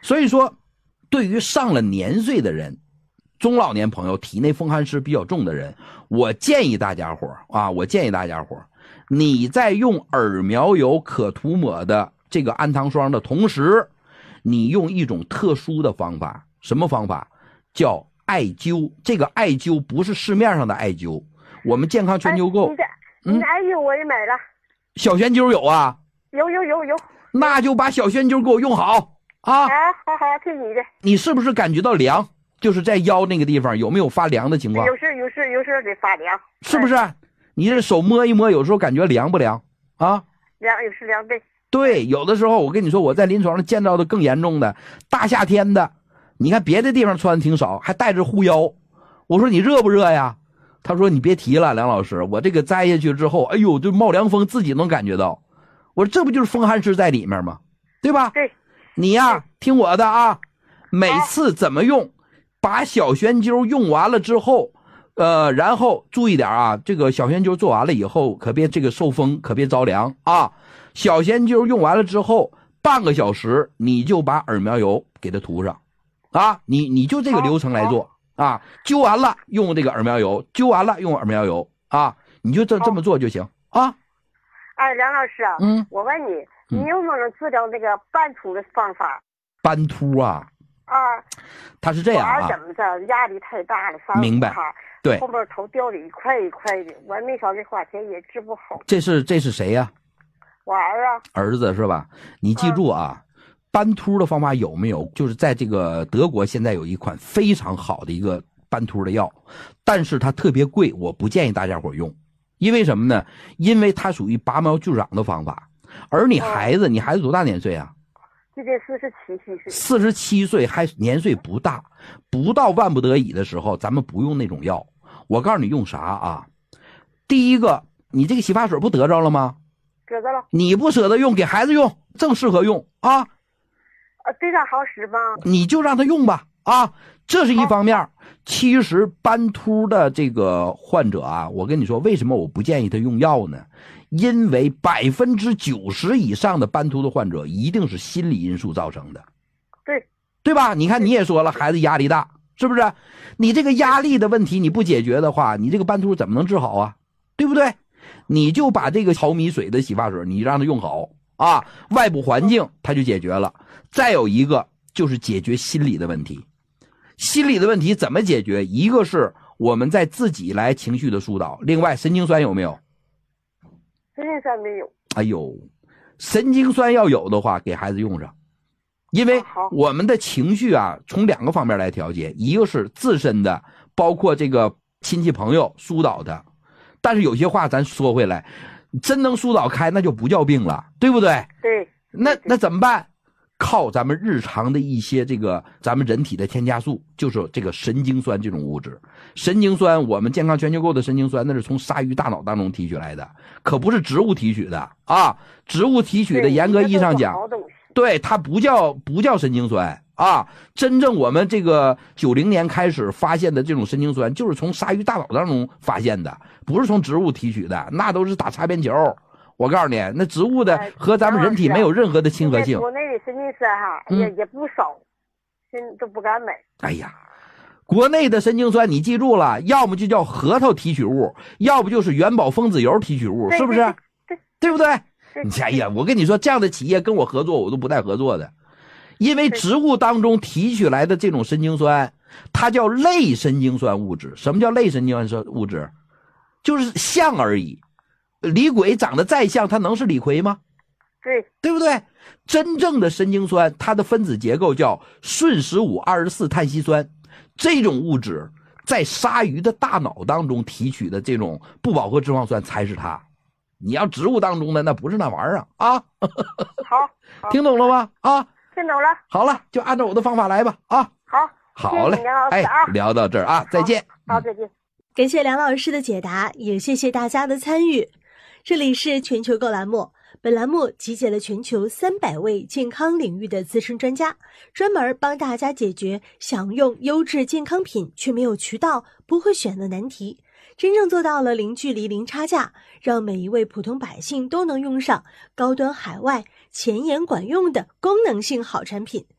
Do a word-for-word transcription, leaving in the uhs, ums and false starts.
所以说对于上了年岁的人，中老年朋友，体内风寒湿比较重的人，我建议大家伙啊，我建议大家伙，你在用耳苗油可涂抹的这个安糖霜的同时，你用一种特殊的方法。什么方法？叫艾灸。这个艾灸不是市面上的艾灸，我们健康全球购。 哎、你的艾灸我也买了。 小悬灸有啊？ 有有有有。 那就把小悬灸给我用好啊！ 啊，好好，听你的。 你是不是感觉到凉？就是在腰那个地方有没有发凉的情况？ 有时有时有时得发凉。 是不是？哎、你这手摸一摸，有时候感觉凉不凉啊？ 凉，有时凉对。 对，有的时候我跟你说，我在临床上见到的更严重的，大夏天的，你看别的地方穿的挺少，还带着护腰。我说你热不热呀？他说你别提了，梁老师，我这个摘下去之后，哎呦，就冒凉风，自己能感觉到。我说这不就是风寒湿在里面吗？对吧？ 对。 你呀，听我的啊，每次怎么用，把小悬灸用完了之后，呃，然后注意点啊，这个小悬灸做完了以后，可别这个受风，可别着凉啊。小悬灸用完了之后，半个小时你就把耳苗油给它涂上，啊，你你就这个流程来做啊。灸完了用这个耳苗油，灸完了用耳苗油啊，你就这这么做就行啊。 哎，梁老师啊， 嗯， 我问你，你有没有能治疗那个斑秃的方法？ 斑秃啊？ 啊， 他是这样啊， 怎么着？压力太大了， 明白？对， 后边头掉的一块一块的，我没少给花钱也治不好。 这是这是谁呀、啊？ 我儿啊。 儿子是吧？你记住啊，嗯、斑秃的方法有没有？就是在这个德国现在有一款非常好的一个斑秃的药，但是它特别贵，我不建议大家伙用。因为什么呢？因为它属于拔苗助长的方法。而你孩子，哦、你孩子多大年岁啊？ 今年四十七岁。 四十七岁还年岁不大，不到万不得已的时候，咱们不用那种药。我告诉你用啥啊？第一个，你这个洗发水不得着了吗？ 得着了。 你不舍得用，给孩子用，正适合用啊。 啊，对他好使吗？ 你就让他用吧啊，这是一方面。其实斑秃的这个患者啊，我跟你说，为什么我不建议他用药呢？因为百分之九十以上的斑秃的患者一定是心理因素造成的， 对对吧？你看你也说了，孩子压力大，是不是？你这个压力的问题你不解决的话，你这个斑秃怎么能治好啊？对不对？你就把这个淘米水的洗发水，你让他用好啊，外部环境它就解决了。再有一个就是解决心理的问题。心理的问题怎么解决？一个是我们在自己来情绪的疏导，另外神经酸有没有？ 神经酸没有。 哎呦，神经酸要有的话，给孩子用上。因为我们的情绪啊，从两个方面来调节，一个是自身的，包括这个亲戚朋友疏导的。但是有些话咱说回来，真能疏导开，那就不叫病了，对不对？ 对。 那那怎么办？靠咱们日常的一些这个咱们人体的添加素，就是这个神经酸这种物质。神经酸，我们健康全球购的神经酸，那是从鲨鱼大脑当中提取来的，可不是植物提取的啊。植物提取的，严格意义上讲，对它不叫不叫神经酸啊。真正我们这个九零年开始发现的这种神经酸，就是从鲨鱼大脑当中发现的，不是从植物提取的，那都是打擦边球。我告诉你，那植物的和咱们人体没有任何的亲和性。 国内的神经酸哈也、嗯、也不少，现在都不敢买。 哎呀，国内的神经酸你记住了，要么就叫核桃提取物，要不就是元宝分子油提取物，是不是？ 对, 对, 对, 对不对？你哎呀，我跟你说，这样的企业跟我合作，我都不带合作的，因为植物当中提取来的这种神经酸，它叫类神经酸物质。什么叫类神经酸物质？就是像而已。李鬼长得再像，他能是李逵吗？ 对， 对不对？真正的神经酸，它的分子结构叫顺十五二十四碳稀酸，这种物质在鲨鱼的大脑当中提取的这种不饱和脂肪酸才是它。你要植物当中的那不是那玩意儿啊！ 好， 听懂了吗？啊， 听懂了。 好了，就按照我的方法来吧。啊， 好， 好嘞，哎，聊到这儿啊，再见。 好，再见。 感谢梁老师的解答，也谢谢大家的参与。这里是全球购栏目，本栏目集结了全球三百位健康领域的资深专家，专门帮大家解决想用优质健康品却没有渠道、不会选的难题，真正做到了零距离、零差价，让每一位普通百姓都能用上高端海外、前沿管用的功能性好产品。